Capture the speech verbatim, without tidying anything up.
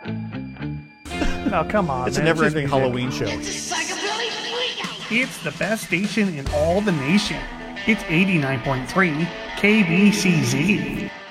Oh, come on. It's a man. never-ending just Halloween show. It's the best station in all the nation. It's eighty-nine point three K B C Z.